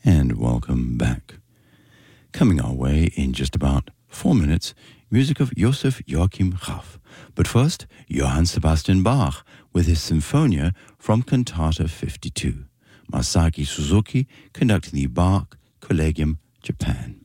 And welcome back. Coming our way in just about 4 minutes, music of Joseph Joachim Raff. But first, Johann Sebastian Bach with his Symphonia from Cantata 52. Masaki Suzuki conducting the Bach Collegium, Japan.